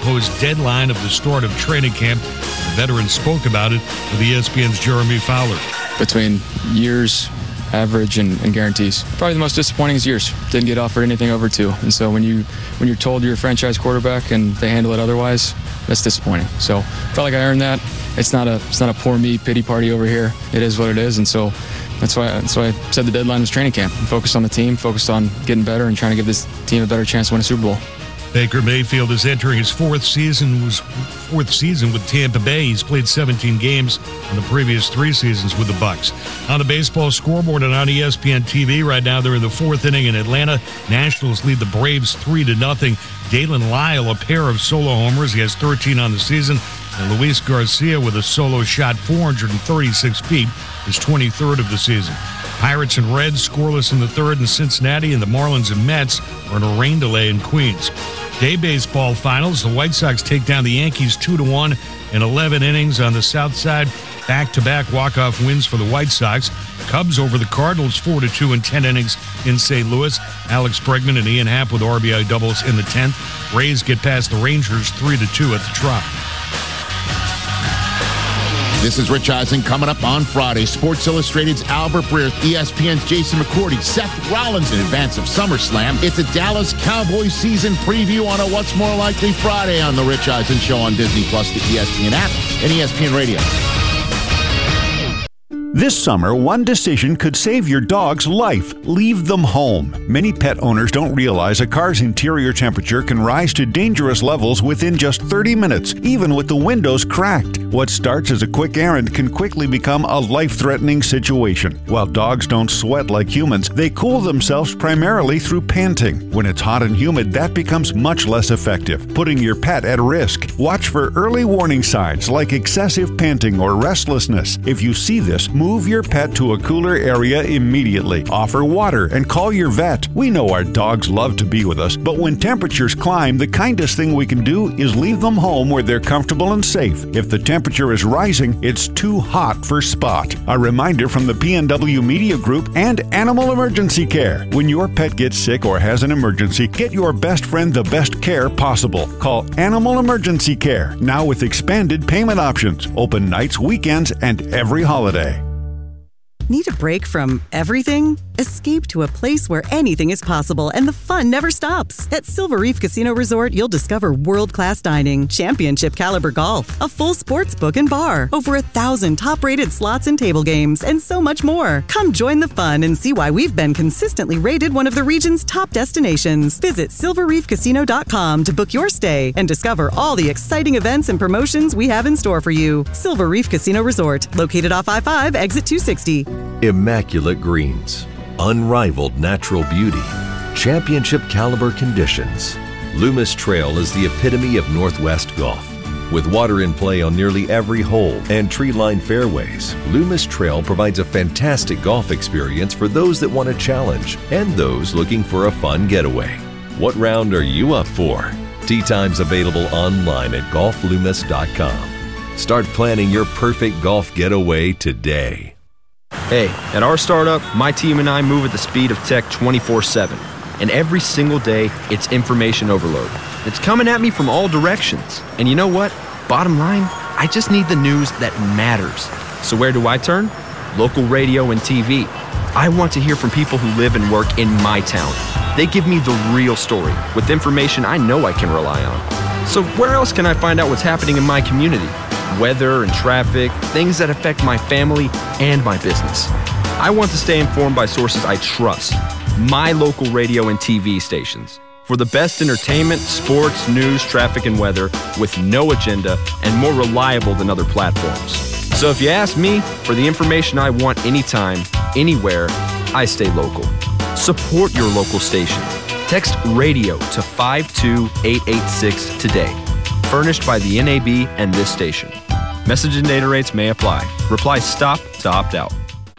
self-imposed deadline of the start of training camp. The veteran spoke about it with ESPN's Jeremy Fowler. Between years, average, and guarantees, probably the most disappointing is years. Didn't get offered anything over 2. And so when you're told you're a franchise quarterback and they handle it otherwise, that's disappointing. So felt like I earned that. It's not a poor me pity party over here. It is what it is. And so that's why I said the deadline was training camp. I'm focused on the team, focused on getting better and trying to give this team a better chance to win a Super Bowl. Baker Mayfield is entering his fourth season with Tampa Bay. He's played 17 games in the previous 3 seasons with the Bucs. On the baseball scoreboard and on ESPN TV right now, they're in the 4th inning in Atlanta. Nationals lead the Braves 3-0. Dalen Lyle, a pair of solo homers. He has 13 on the season. And Luis Garcia with a solo shot, 436 feet, his 23rd of the season. Pirates and Reds scoreless in the 3rd in Cincinnati, and the Marlins and Mets are in a rain delay in Queens. Day baseball finals, the White Sox take down the Yankees 2-1 in 11 innings on the South Side. Back-to-back walk-off wins for the White Sox. Cubs over the Cardinals 4-2 in 10 innings in St. Louis. Alex Bregman and Ian Happ with RBI doubles in the 10th. Rays get past the Rangers 3-2 at the Trop. This is Rich Eisen coming up on Friday. Sports Illustrated's Albert Breer, ESPN's Jason McCourty, Seth Rollins in advance of SummerSlam. It's a Dallas Cowboys season preview on a What's More Likely Friday on the Rich Eisen Show on Disney+, the ESPN app, and ESPN Radio. This summer, one decision could save your dog's life. Leave them home. Many pet owners don't realize a car's interior temperature can rise to dangerous levels within just 30 minutes, even with the windows cracked. What starts as a quick errand can quickly become a life-threatening situation. While dogs don't sweat like humans, they cool themselves primarily through panting. When it's hot and humid, that becomes much less effective, putting your pet at risk. Watch for early warning signs like excessive panting or restlessness. If you see this, move your pet to a cooler area immediately. Offer water and call your vet. We know our dogs love to be with us, but when temperatures climb, the kindest thing we can do is leave them home where they're comfortable and safe. If the temperature is rising, it's too hot for Spot. A reminder from the PNW Media Group and Animal Emergency Care. When your pet gets sick or has an emergency, get your best friend the best care possible. Call Animal Emergency Care, now with expanded payment options. Open nights, weekends, and every holiday. Need a break from everything? Escape to a place where anything is possible and the fun never stops. At Silver Reef Casino Resort, you'll discover world-class dining, championship caliber golf, a full sports book and bar, over 1,000 top-rated slots and table games, and so much more. Come join the fun and see why we've been consistently rated one of the region's top destinations. Visit silverreefcasino.com to book your stay and discover all the exciting events and promotions we have in store for you. Silver Reef Casino Resort, located off I-5, exit 260. Immaculate greens, unrivaled natural beauty, championship caliber conditions. Loomis Trail is the epitome of Northwest golf. With water in play on nearly every hole and tree-lined fairways, Loomis Trail provides a fantastic golf experience for those that want a challenge and those looking for a fun getaway. What round are you up for? Tee times available online at golfloomis.com. Start planning your perfect golf getaway today. Hey, at our startup, my team and I move at the speed of tech 24/7. And every single day, it's information overload. It's coming at me from all directions. And you know what? Bottom line, I just need the news that matters. So where do I turn? Local radio and TV. I want to hear from people who live and work in my town. They give me the real story with information I know I can rely on. So where else can I find out what's happening in my community? Weather and traffic, things that affect my family and my business. I want to stay informed by sources I trust, my local radio and TV stations. For the best entertainment, sports, news, traffic, and weather with no agenda and more reliable than other platforms. So if you ask me for the information I want anytime, anywhere, I stay local. Support your local station. Text RADIO to 52886 today. Furnished by the NAB and this station. Message and data rates may apply. Reply STOP to opt out.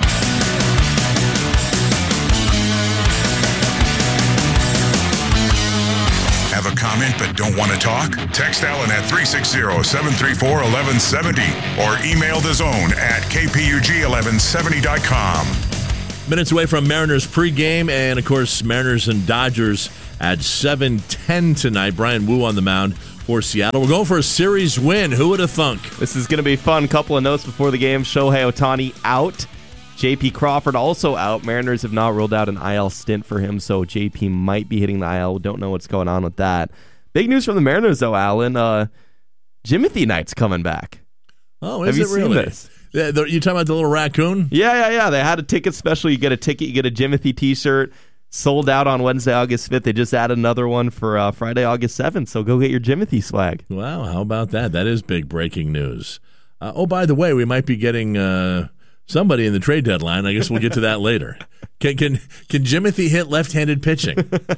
Have a comment but don't want to talk? Text Alan at 360-734-1170 or email the zone at kpug1170.com. Minutes away from Mariners pregame, and of course Mariners and Dodgers at 7:10 tonight. Brian Wu on the mound for Seattle. We're going for a series win. Who would have thunk? This is going to be fun. Couple of notes before the game. Shohei Ohtani out. J.P. Crawford also out. Mariners have not ruled out an IL stint for him, so J.P. might be hitting the IL. Don't know what's going on with that. Big news from the Mariners, though, Alan. Jimothy Knight's coming back. Oh, is it really? Have you seen this? You talking about the little raccoon? Yeah. They had a ticket special. You get a ticket, you get a Jimothy t-shirt. Sold out on Wednesday, August 5th. They just added another one for Friday, August 7th, so go get your Jimothy swag. Wow, how about that? That is big breaking news. By the way, we might be getting somebody in the trade deadline. I guess we'll get to that later. Can Jimothy hit left-handed pitching?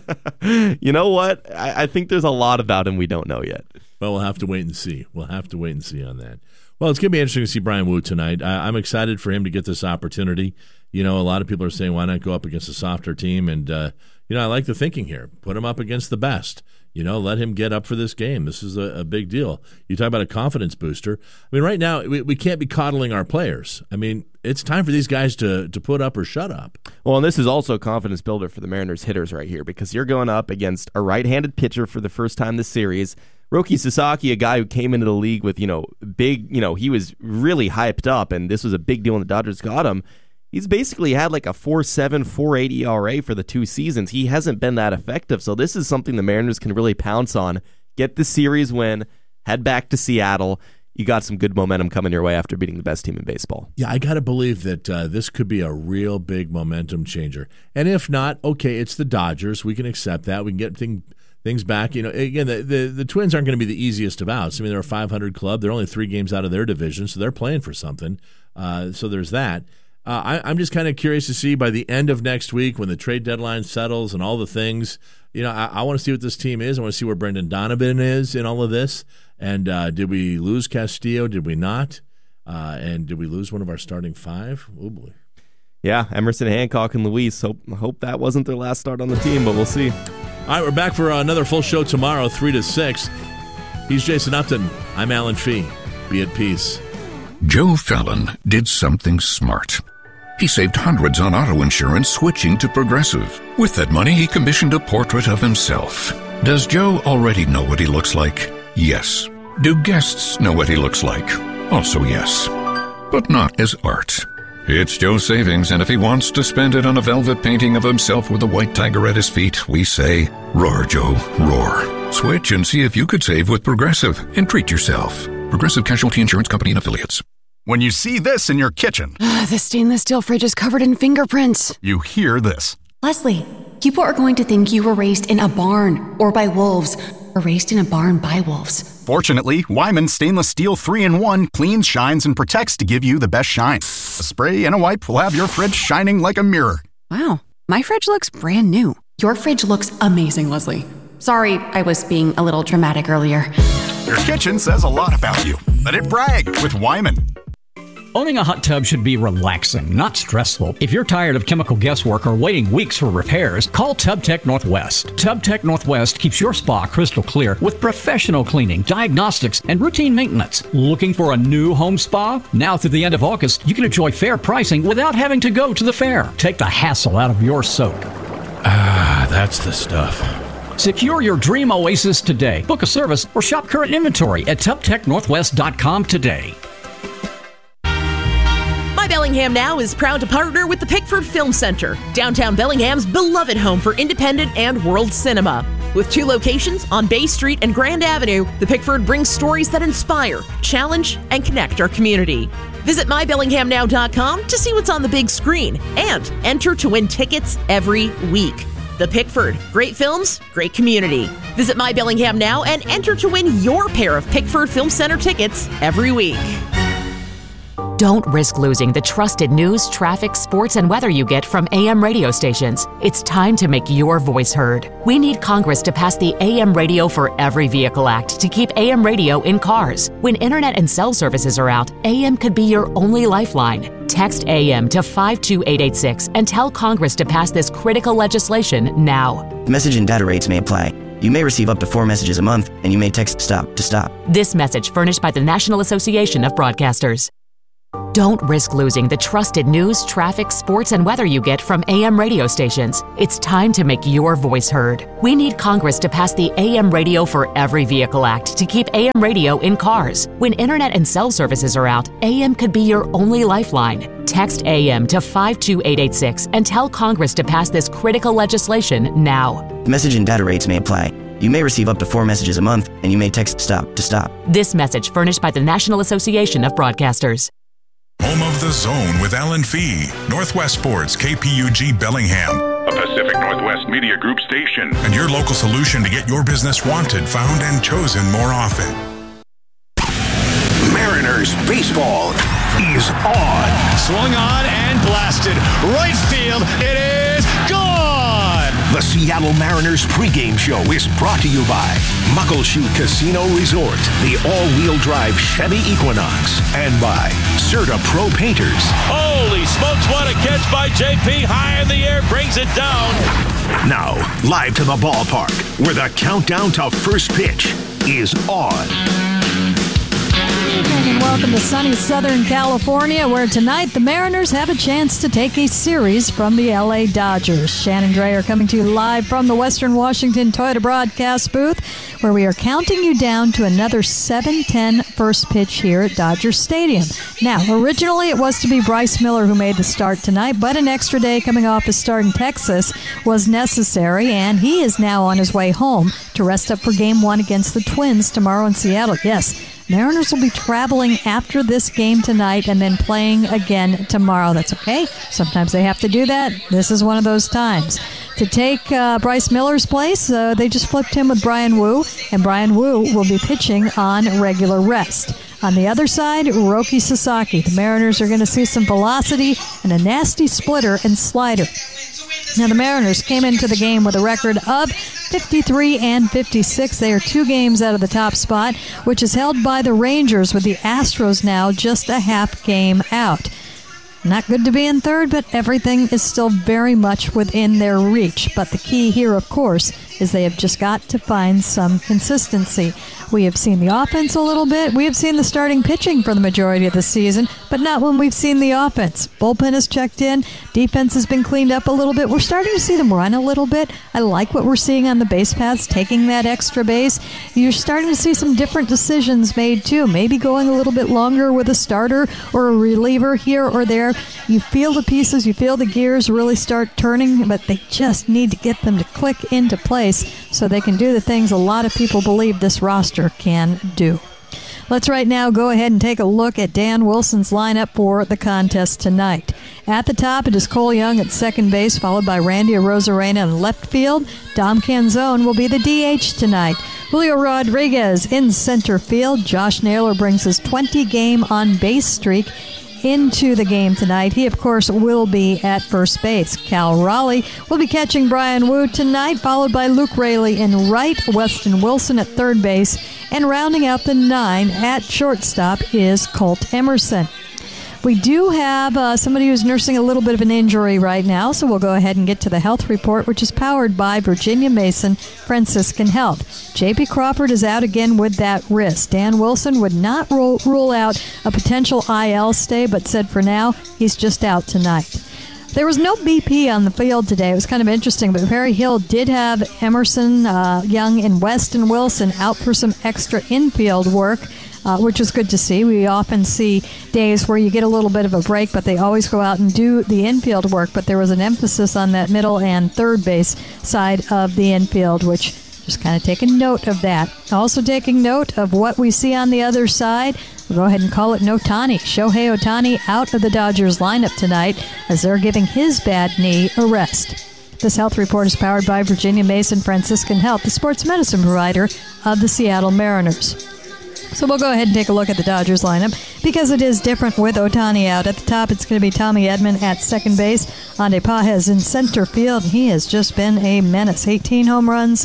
You know what? I think there's a lot about him we don't know yet. Well, we'll have to wait and see. We'll have to wait and see on that. Well, it's going to be interesting to see Brian Wu tonight. I'm excited for him to get this opportunity. You know, a lot of people are saying, why not go up against a softer team? And, I like the thinking here. Put him up against the best. Let him get up for this game. This is a big deal. You talk about a confidence booster. I mean, right now, we can't be coddling our players. I mean, it's time for these guys to put up or shut up. Well, and this is also a confidence builder for the Mariners hitters right here, because you're going up against a right-handed pitcher for the first time this series. Roki Sasaki, a guy who came into the league with, big, he was really hyped up, and this was a big deal when the Dodgers got him. He's basically had like a 4.7, 4.8 ERA for the 2 seasons. He hasn't been that effective, so this is something the Mariners can really pounce on. Get the series win, head back to Seattle. You got some good momentum coming your way after beating the best team in baseball. Yeah, I got to believe that this could be a real big momentum changer. And if not, okay, it's the Dodgers. We can accept that. We can get things back. Again, the Twins aren't going to be the easiest of outs. I mean, they're a 500 club. They're only 3 games out of their division, so they're playing for something. So there's that. I'm just kind of curious to see by the end of next week when the trade deadline settles and all the things, I want to see what this team is. I want to see where Brendan Donovan is in all of this. And did we lose Castillo? Did we not? And did we lose one of our starting 5? Oh, boy. Yeah, Emerson, Hancock, and Luis. Hope that wasn't their last start on the team, but we'll see. All right, we're back for another full show tomorrow, 3 to 6. He's Jason Upton. I'm Alan Fee. Be at peace. Joe Fallon did something smart. He saved hundreds on auto insurance switching to Progressive. With that money, he commissioned a portrait of himself. Does Joe already know what he looks like? Yes. Do guests know what he looks like? Also yes. But not as art. It's Joe's savings, and if he wants to spend it on a velvet painting of himself with a white tiger at his feet, we say, roar, Joe, roar. Switch and see if you could save with Progressive and treat yourself. Progressive Casualty Insurance Company and Affiliates. When you see this in your kitchen, the stainless steel fridge is covered in fingerprints. You hear this. Leslie, people are going to think you were raised in a barn or by wolves, or raised in a barn by wolves. Fortunately, Wyman Stainless Steel 3-in-1 cleans, shines, and protects to give you the best shine. A spray and a wipe will have your fridge shining like a mirror. Wow, my fridge looks brand new. Your fridge looks amazing, Leslie. Sorry, I was being a little dramatic earlier. Your kitchen says a lot about you. Let it brag with Wyman. Owning a hot tub should be relaxing, not stressful. If you're tired of chemical guesswork or waiting weeks for repairs, call TubTech Northwest. TubTech Northwest keeps your spa crystal clear with professional cleaning, diagnostics, and routine maintenance. Looking for a new home spa? Now through the end of August, you can enjoy fair pricing without having to go to the fair. Take the hassle out of your soak. Ah, that's the stuff. Secure your dream oasis today. Book a service or shop current inventory at TubTechNorthwest.com today. My Bellingham Now is proud to partner with the Pickford Film Center, downtown Bellingham's beloved home for independent and world cinema. With 2 locations on Bay Street and Grand Avenue, the Pickford brings stories that inspire, challenge, and connect our community. Visit mybellinghamnow.com to see what's on the big screen and enter to win tickets every week. The Pickford. Great films, great community. Visit My Bellingham Now and enter to win your pair of Pickford Film Center tickets every week. Don't risk losing the trusted news, traffic, sports, and weather you get from AM radio stations. It's time to make your voice heard. We need Congress to pass the AM Radio for Every Vehicle Act to keep AM radio in cars. When internet and cell services are out, AM could be your only lifeline. Text AM to 52886 and tell Congress to pass this critical legislation now. The message and data rates may apply. You may receive up to 4 messages a month, and you may text STOP to stop. This message furnished by the National Association of Broadcasters. Don't risk losing the trusted news, traffic, sports, and weather you get from AM radio stations. It's time to make your voice heard. We need Congress to pass the AM Radio for Every Vehicle Act to keep AM radio in cars. When internet and cell services are out, AM could be your only lifeline. Text AM to 52886 and tell Congress to pass this critical legislation now. Message and data rates may apply. You may receive up to 4 messages a month, and you may text STOP to stop. This message furnished by the National Association of Broadcasters. Home of the Zone with Alan Fee. Northwest Sports, KPUG Bellingham. A Pacific Northwest Media Group station. And your local solution to get your business wanted, found, and chosen more often. Mariners baseball is on. Swung on and blasted. Right field. It is gone. The Seattle Mariners pregame show is brought to you by Muckleshoot Casino Resort, the all-wheel drive Chevy Equinox, and by Serta Pro Painters. Holy smokes, what a catch by JP. High in the air, brings it down. Now, live to the ballpark, where the countdown to first pitch is on. Good evening and welcome to sunny Southern California, where tonight the Mariners have a chance to take a series from the LA Dodgers. Shannon Dreyer coming to you live from the Western Washington Toyota broadcast booth, where we are counting you down to another 7:10 first pitch here at Dodger Stadium. Now, originally it was to be Bryce Miller who made the start tonight, but an extra day coming off his start in Texas was necessary, and he is now on his way home to rest up for Game 1 against the Twins tomorrow in Seattle. Yes, Mariners will be traveling after this game tonight and then playing again tomorrow. That's okay. Sometimes they have to do that. This is one of those times. To take Bryce Miller's place, they just flipped him with Brian Wu, and Brian Wu will be pitching on regular rest. On the other side, Roki Sasaki. The Mariners are going to see some velocity and a nasty splitter and slider. Now, the Mariners came into the game with a record of 53-56. They are 2 games out of the top spot, which is held by the Rangers, with the Astros now just a half game out. Not good to be in third, but everything is still very much within their reach. But the key here, of course, is they have just got to find some consistency. We have seen the offense a little bit. We have seen the starting pitching for the majority of the season, but not when we've seen the offense. Bullpen has checked in. Defense has been cleaned up a little bit. We're starting to see them run a little bit. I like what we're seeing on the base paths, taking that extra base. You're starting to see some different decisions made, too. Maybe going a little bit longer with a starter or a reliever here or there. You feel the pieces, you feel the gears really start turning, but they just need to get them to click into place so they can do the things a lot of people believe this roster can do. Let's right now go ahead and take a look at Dan Wilson's lineup for the contest tonight. At the top, it is Cole Young at second base, followed by Randy Arozarena in left field. Dom Canzone will be the DH tonight. Julio Rodriguez in center field. Josh Naylor brings his 20-game on-base streak into the game tonight. He, of course, will be at first base. Cal Raleigh will be catching Brian Wu tonight, followed by Luke Raley in right, Weston Wilson at third base, and rounding out the 9 at shortstop is Colt Emerson. We do have somebody who's nursing a little bit of an injury right now, so we'll go ahead and get to the health report, which is powered by Virginia Mason Franciscan Health. J.P. Crawford is out again with that wrist. Dan Wilson would not rule out a potential IL stay, but said for now he's just out tonight. There was no BP on the field today. It was kind of interesting, but Perry Hill did have Emerson, Young, and Weston Wilson out for some extra infield work, which was good to see. We often see days where you get a little bit of a break, but they always go out and do the infield work. But there was an emphasis on that middle and third base side of the infield, which just kind of taking note of that. Also taking note of what we see on the other side. We'll go ahead and call it Notani. Shohei Ohtani out of the Dodgers lineup tonight as they're giving his bad knee a rest. This health report is powered by Virginia Mason Franciscan Health, the sports medicine provider of the Seattle Mariners. So we'll go ahead and take a look at the Dodgers lineup because it is different with Ohtani out. At the top, it's going to be Tommy Edman at second base. Andy Pages in center field. He has just been a menace. 18 home runs,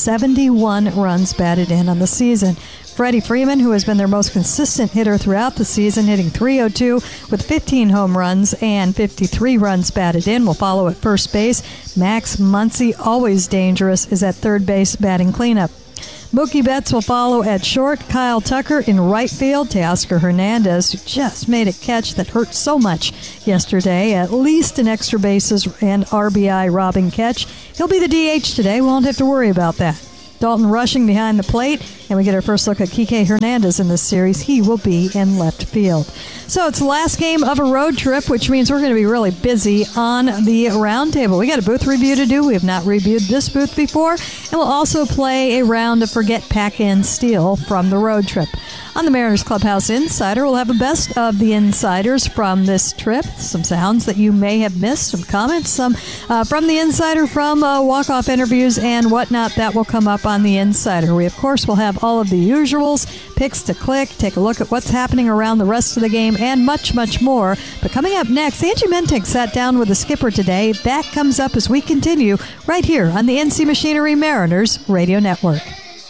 71 runs batted in on the season. Freddie Freeman, who has been their most consistent hitter throughout the season, hitting .302 with 15 home runs and 53 runs batted in, will follow at first base. Max Muncy, always dangerous, is at third base batting cleanup. Mookie Betts will follow at short. Kyle Tucker in right field. Teoscar Hernandez, who just made a catch that hurt so much yesterday, at least an extra bases and RBI robbing catch. He'll be the DH today. Won't have to worry about that. Dalton Rushing behind the plate, and we get our first look at Kike Hernandez in this series. He will be in left field. So it's the last game of a road trip, which means we're going to be really busy on the roundtable. We got a booth review to do. We have not reviewed this booth before, and we'll also play a round of Forget, Pack, and Steal from the road trip. On the Mariners Clubhouse Insider, we'll have a best of the insiders from this trip, some sounds that you may have missed, some comments, some from the insider, from walk-off interviews and whatnot. That will come up on the Insider. We, of course, will have all of the usuals, picks to click, take a look at what's happening around the rest of the game, and much, much more. But coming up next, Angie Mentink sat down with the skipper today. That comes up as we continue right here on the NC Machinery Mariners Radio Network.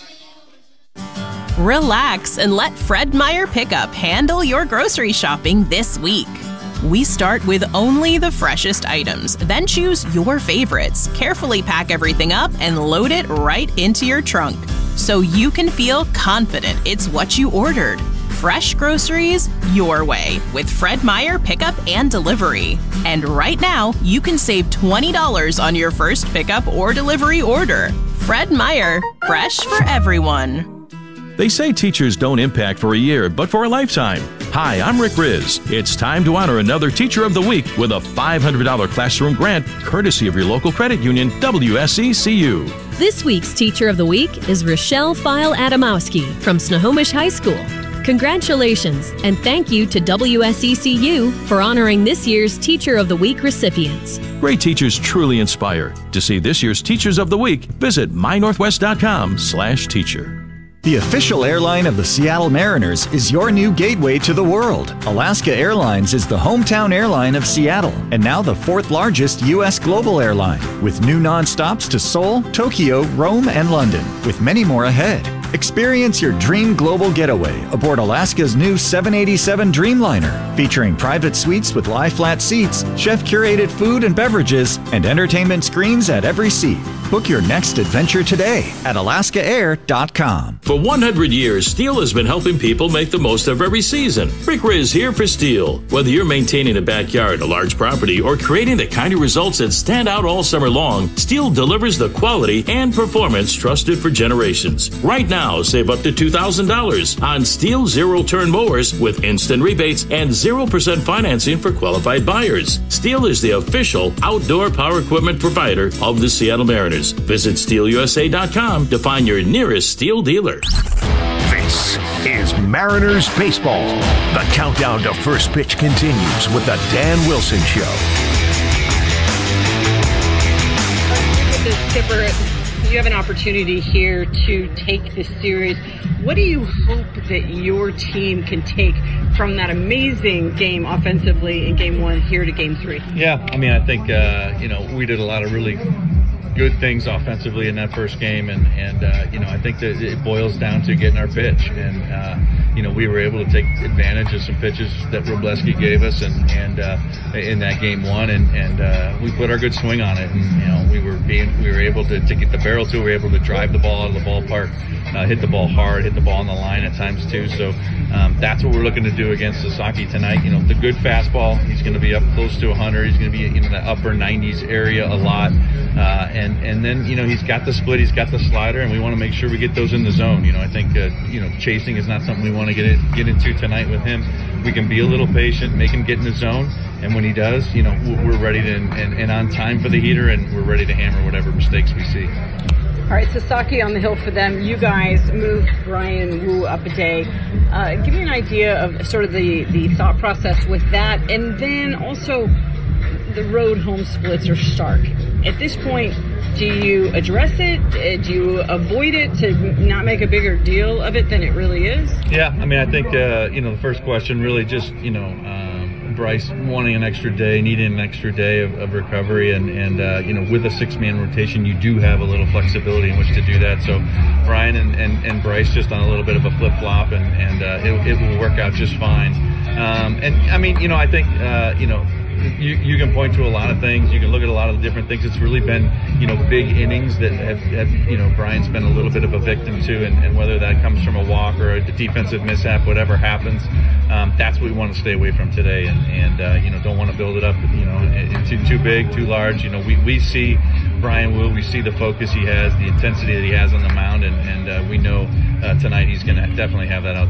Relax and let Fred Meyer Pickup handle your grocery shopping this week. We start with only the freshest items, then choose your favorites, carefully pack everything up, and load it right into your trunk so you can feel confident it's what you ordered. Fresh groceries your way with Fred Meyer Pickup and Delivery. And right now, you can save $20 on your first pickup or delivery order. Fred Meyer, fresh for everyone. They say teachers don't impact for a year, but for a lifetime. Hi, I'm Rick Riz. It's time to honor another Teacher of the Week with a $500 classroom grant, courtesy of your local credit union, WSECU. This week's Teacher of the Week is Rochelle File-Adamowski from Snohomish High School. Congratulations, and thank you to WSECU for honoring this year's Teacher of the Week recipients. Great teachers truly inspire. To see this year's Teachers of the Week, visit mynorthwest.com/teacher. The official airline of the Seattle Mariners is your new gateway to the world. Alaska Airlines is the hometown airline of Seattle and now the 4th largest U.S. global airline, with new nonstops to Seoul, Tokyo, Rome, and London, with many more ahead. Experience your dream global getaway aboard Alaska's new 787 Dreamliner, featuring private suites with lie-flat seats, chef-curated food and beverages, and entertainment screens at every seat. Book your next adventure today at alaskaair.com. For 100 years, Steel has been helping people make the most of every season. Rick Riz here for Steel. Whether you're maintaining a backyard, a large property, or creating the kind of results that stand out all summer long, Steel delivers the quality and performance trusted for generations. Right now, save up to $2,000 on Steel zero-turn mowers with instant rebates and 0% financing for qualified buyers. Steel is the official outdoor power equipment provider of the Seattle Mariners. Visit SteelUSA.com to find your nearest Steel dealer. This is Mariners Baseball. The countdown to first pitch continues with the Dan Wilson Show. The skipper, you have an opportunity here to take this series. What do you hope that your team can take from that amazing game offensively in Game 1 here to Game 3? Yeah, I mean, I think, we did a lot of really good things offensively in that first game, and I think that it boils down to getting our pitch, and we were able to take advantage of some pitches that Wrobleski gave us, and in that Game 1, and we put our good swing on it, and we were able to get the barrel to, we were able to drive the ball out of the ballpark, hit the ball hard, hit the ball on the line at times too. So that's what we're looking to do against Sasaki tonight. The good fastball, he's going to be up close to 100. He's going to be in the upper 90s area a lot, and then he's got the split, he's got the slider, and we want to make sure we get those in the zone. I think chasing is not something we want to get into tonight with him. We can be a little patient, make him get in the zone, and when he does, we're ready to and on time for the heater, and we're ready to hammer whatever mistakes we see. All right, Sasaki on the hill for them. You guys moved Bryan Woo up a day. Give me an idea of sort of the thought process with that, and then also the road home splits are stark. At this point, do you address it? Do you avoid it to not make a bigger deal of it than it really is? Yeah, I mean, I think the first question really just Bryce wanting an extra day, needing an extra day of recovery, and with a 6-man rotation, you do have a little flexibility in which to do that. So Bryan and Bryce just on a little bit of a flip-flop, and it will work out just fine. And I mean, I think you can point to a lot of things. You can look at a lot of the different things. It's really been, big innings that have Brian's been a little bit of a victim to, and whether that comes from a walk or a defensive mishap, whatever happens, that's what we want to stay away from today, and don't want to build it up, too big, too large. We see Brian Wu, we see the focus he has, the intensity that he has on the mound, and we know tonight he's going to definitely have that out